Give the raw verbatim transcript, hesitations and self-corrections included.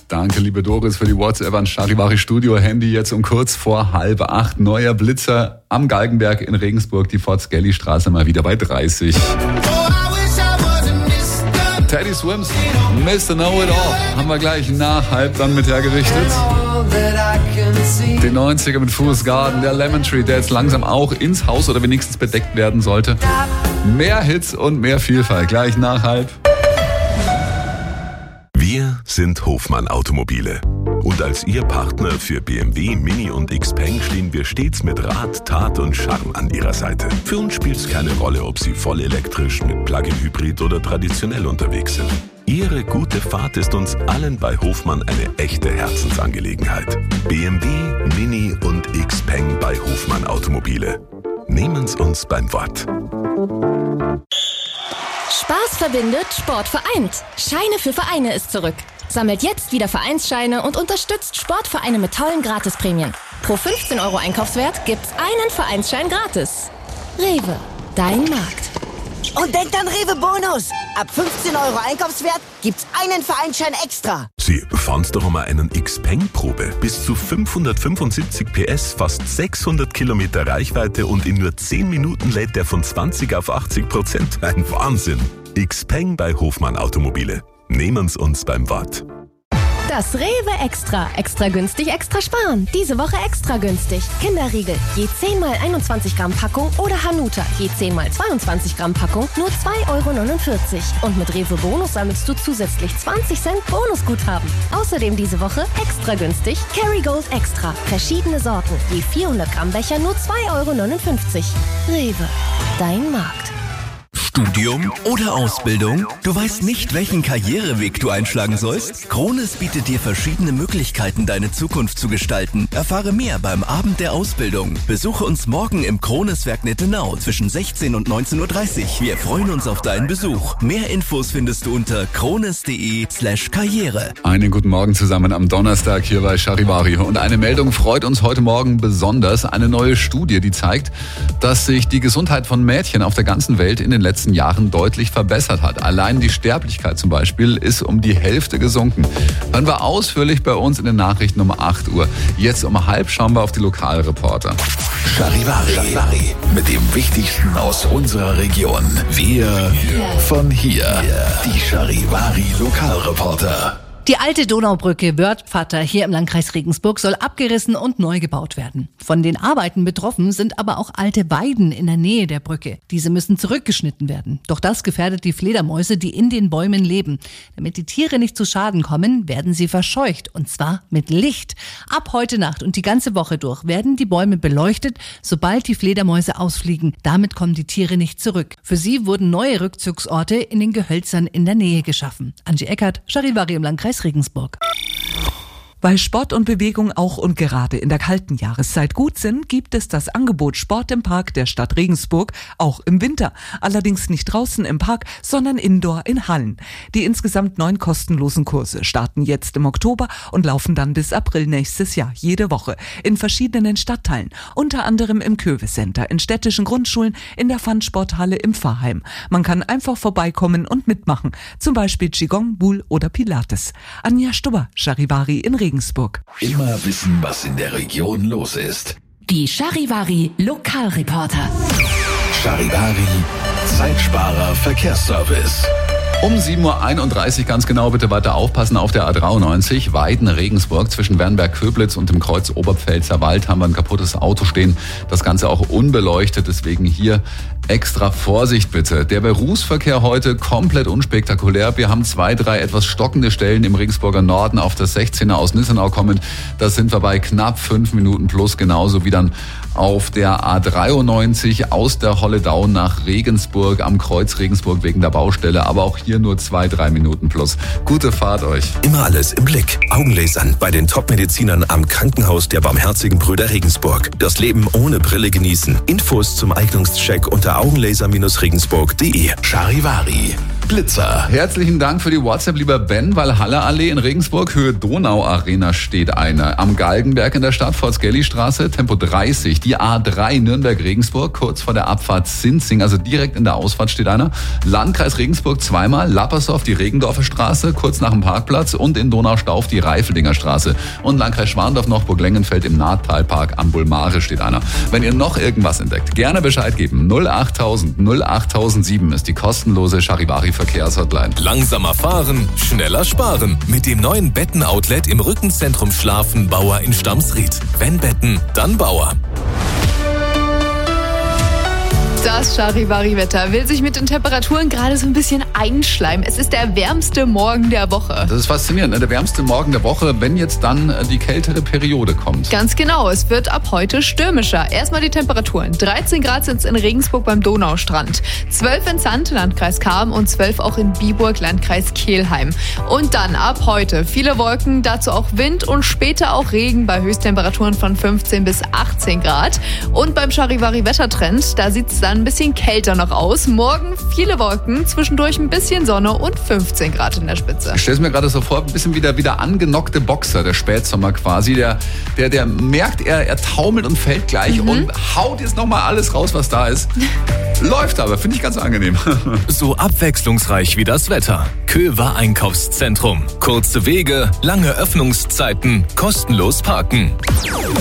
Danke, liebe Doris, für die WhatsApp an Charivari Studio. Handy jetzt um kurz vor halb acht. Neuer Blitzer am Galgenberg in Regensburg, die Fort-Skelly-Straße mal wieder bei dreißig. Teddy Swims, Mister Know-It-All, haben wir gleich nach halb dann mit hergerichtet. Die neunziger mit Fool's Garden, der Lemon Tree, der jetzt langsam auch ins Haus oder wenigstens bedeckt werden sollte. Mehr Hits und mehr Vielfalt, gleich nach halb. Wir sind Hofmann Automobile. Und als Ihr Partner für B M W, Mini und Xpeng stehen wir stets mit Rat, Tat und Charme an Ihrer Seite. Für uns spielt es keine Rolle, ob Sie voll elektrisch, mit Plug-in-Hybrid oder traditionell unterwegs sind. Ihre gute Fahrt ist uns allen bei Hofmann eine echte Herzensangelegenheit. B M W, Mini und Xpeng bei Hofmann Automobile. Nehmen's uns beim Wort. Spaß verbindet, Sport vereint. Scheine für Vereine ist zurück. Sammelt jetzt wieder Vereinsscheine und unterstützt Sportvereine mit tollen Gratisprämien. Pro fünfzehn Euro Einkaufswert gibt's einen Vereinsschein gratis. Rewe, dein Markt. Und denkt an Rewe Bonus. Ab fünfzehn Euro Einkaufswert gibt's einen Vereinsschein extra. Sie, fahren's doch mal einen Xpeng-Probe. Bis zu fünfhundertfünfundsiebzig P S, fast sechshundert Kilometer Reichweite und in nur zehn Minuten lädt der von zwanzig auf achtzig Prozent. Ein Wahnsinn. Xpeng bei Hofmann Automobile. Nehmen's uns beim Wort. Das Rewe Extra. Extra günstig, extra sparen. Diese Woche extra günstig. Kinderriegel, je zehn mal einundzwanzig Gramm Packung oder Hanuta, je zehn mal zweiundzwanzig Gramm Packung, nur zwei Euro neunundvierzig. Und mit Rewe Bonus sammelst du zusätzlich zwanzig Cent Bonusguthaben. Außerdem diese Woche extra günstig Kerrygold Extra. Verschiedene Sorten, je vierhundert Gramm Becher, nur zwei Euro neunundfünfzig. Rewe, dein Markt. Studium oder Ausbildung? Du weißt nicht, welchen Karriereweg du einschlagen sollst? Krones bietet dir verschiedene Möglichkeiten, deine Zukunft zu gestalten. Erfahre mehr beim Abend der Ausbildung. Besuche uns morgen im Kroneswerk Nettenau zwischen sechzehn und neunzehn Uhr dreißig. Wir freuen uns auf deinen Besuch. Mehr Infos findest du unter krones.de slash Karriere. Einen guten Morgen zusammen am Donnerstag hier bei Charivari. Und eine Meldung freut uns heute Morgen besonders. Eine neue Studie, die zeigt, dass sich die Gesundheit von Mädchen auf der ganzen Welt in den letzten Jahren deutlich verbessert hat. Allein die Sterblichkeit zum Beispiel ist um die Hälfte gesunken. Hören wir ausführlich bei uns in den Nachrichten um acht Uhr. Jetzt um halb schauen wir auf die Lokalreporter. Charivari, Charivari mit dem Wichtigsten aus unserer Region. Wir von hier. Die Charivari Lokalreporter. Die alte Donaubrücke Wörthpfatter hier im Landkreis Regensburg soll abgerissen und neu gebaut werden. Von den Arbeiten betroffen sind aber auch alte Weiden in der Nähe der Brücke. Diese müssen zurückgeschnitten werden. Doch das gefährdet die Fledermäuse, die in den Bäumen leben. Damit die Tiere nicht zu Schaden kommen, werden sie verscheucht. Und zwar mit Licht. Ab heute Nacht und die ganze Woche durch werden die Bäume beleuchtet, sobald die Fledermäuse ausfliegen. Damit kommen die Tiere nicht zurück. Für sie wurden neue Rückzugsorte in den Gehölzern in der Nähe geschaffen. Angie Eckert, Charivari im Landkreis Regensburg. Weil Sport und Bewegung auch und gerade in der kalten Jahreszeit gut sind, gibt es das Angebot Sport im Park der Stadt Regensburg auch im Winter. Allerdings nicht draußen im Park, sondern indoor in Hallen. Die insgesamt neun kostenlosen Kurse starten jetzt im Oktober und laufen dann bis April nächstes Jahr, jede Woche, in verschiedenen Stadtteilen. Unter anderem im Köwe Center, in städtischen Grundschulen, in der Fun-Sporthalle im Pfarrheim. Man kann einfach vorbeikommen und mitmachen. Zum Beispiel Qigong, Buhl oder Pilates. Anja Stubber, Charivari in Regensburg. Regensburg. Immer wissen, was in der Region los ist. Die Charivari Lokalreporter. Charivari Zeitsparer Verkehrsservice. Um sieben Uhr einunddreißig ganz genau, bitte weiter aufpassen auf der A dreiundneunzig, Weiden-Regensburg, zwischen Wernberg-Köblitz und dem Kreuz Oberpfälzer Wald haben wir ein kaputtes Auto stehen. Das Ganze auch unbeleuchtet, deswegen hier extra Vorsicht bitte. Der Berufsverkehr heute komplett unspektakulär. Wir haben zwei, drei etwas stockende Stellen im Regensburger Norden auf der sechzehner aus Nissenau kommend. Da sind wir bei knapp fünf Minuten plus, genauso wie dann auf der A dreiundneunzig aus der Holledau nach Regensburg am Kreuz Regensburg wegen der Baustelle, aber auch hier nur zwei, drei Minuten plus. Gute Fahrt euch. Immer alles im Blick. Augenlasern bei den Top-Medizinern am Krankenhaus der Barmherzigen Brüder Regensburg. Das Leben ohne Brille genießen. Infos zum Eignungscheck unter augenlaser Regensburg punkt de. Charivari Blitzer. Herzlichen Dank für die WhatsApp, lieber Ben. Walhalla-Allee in Regensburg, Höhe Donau-Arena steht eine. Am Galgenberg in der Stadt, Forst-Gelli-Straße, Tempo dreißig. Die A drei Nürnberg-Regensburg, kurz vor der Abfahrt Sinzing, also direkt in der Ausfahrt steht einer. Landkreis Regensburg zweimal, Lappersdorf, die Regendorfer Straße, kurz nach dem Parkplatz und in Donaustauf die Reifeldinger Straße. Und Landkreis Schwandorf noch, Burglengenfeld im Nahttalpark am Bulmare steht einer. Wenn ihr noch irgendwas entdeckt, gerne Bescheid geben. null achttausend null achttausendsieben ist die kostenlose Charivari-Verkehrshotline. Langsamer fahren, schneller sparen. Mit dem neuen Betten-Outlet im Rückenzentrum Schlafen Bauer in Stamsried. Wenn Betten, dann Bauer. Das Charivari-Wetter will sich mit den Temperaturen gerade so ein bisschen einschleimen. Es ist der wärmste Morgen der Woche. Das ist faszinierend, ne? Der wärmste Morgen der Woche, wenn jetzt dann die kältere Periode kommt. Ganz genau, es wird ab heute stürmischer. Erstmal die Temperaturen. dreizehn Grad sind es in Regensburg beim Donaustrand, zwölf in Zand, Landkreis Cham und zwölf auch in Biburg, Landkreis Kelheim. Und dann ab heute viele Wolken, dazu auch Wind und später auch Regen bei Höchsttemperaturen von fünfzehn bis achtzehn Grad. Und beim Charivari-Wettertrend, da sieht es dann ein bisschen kälter noch aus. Morgen viele Wolken, zwischendurch ein bisschen Sonne und fünfzehn Grad in der Spitze. Ich stelle es mir gerade so vor, ein bisschen wie der wieder angenockte Boxer, der Spätsommer quasi. Der, der, der merkt, er, er taumelt und fällt gleich mhm. und haut jetzt nochmal alles raus, was da ist. Läuft aber, finde ich ganz angenehm. So abwechslungsreich wie das Wetter. Köver Einkaufszentrum. Kurze Wege, lange Öffnungszeiten, kostenlos parken.